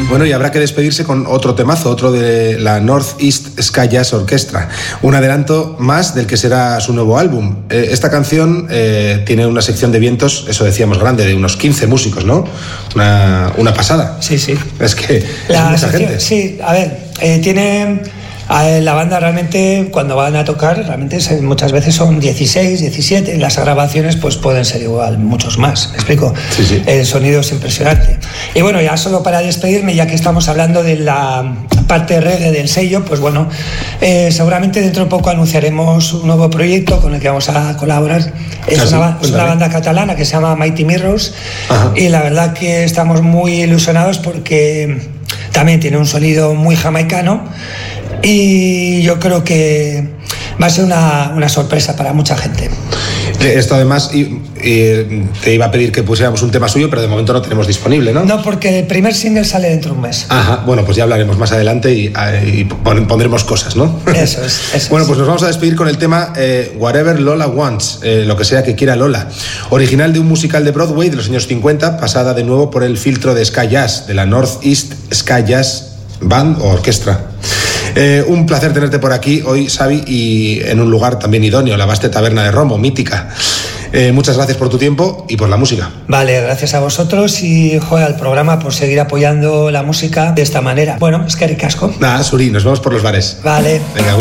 Bueno, y habrá que despedirse con otro temazo, otro de la North East Sky Jazz Orchestra, un adelanto más del que será su nuevo álbum. Esta canción tiene una sección de vientos, eso decíamos, grande, de unos 15 músicos, ¿no? Una pasada. Sí, sí. Es que es mucha gente. Sí, a ver, tiene... La banda realmente, cuando van a tocar, realmente muchas veces son 16, 17, las grabaciones pues pueden ser igual, muchos más, ¿me explico? Sí, sí. El sonido es impresionante. Y bueno, ya solo para despedirme, ya que estamos hablando de la parte reggae del sello, pues bueno, seguramente dentro de poco anunciaremos un nuevo proyecto con el que vamos a colaborar. Es una banda catalana que se llama Mighty Mirrors. Ajá. Y la verdad que estamos muy ilusionados porque también tiene un sonido muy jamaicano. Y yo creo que va a ser una sorpresa para mucha gente. Esto además, te iba a pedir que pusiéramos un tema suyo, pero de momento no tenemos disponible, ¿no? No, porque el primer single sale dentro de un mes. Ajá, bueno, pues ya hablaremos más adelante y pondremos cosas, ¿no? Eso es. Bueno, pues nos vamos a despedir con el tema Whatever Lola Wants, lo que sea que quiera Lola. Original de un musical de Broadway de los años 50, pasada de nuevo por el filtro de Sky Jazz, de la North East Sky Jazz Band o Orquestra. Un placer tenerte por aquí hoy, Xavi, y en un lugar también idóneo, la Baste Taberna de Romo, mítica. Muchas gracias por tu tiempo y por la música. Vale, gracias a vosotros y al programa por seguir apoyando la música de esta manera. Bueno, es que ricasco. Nada, Suri, nos vemos por los bares. Vale. Venga.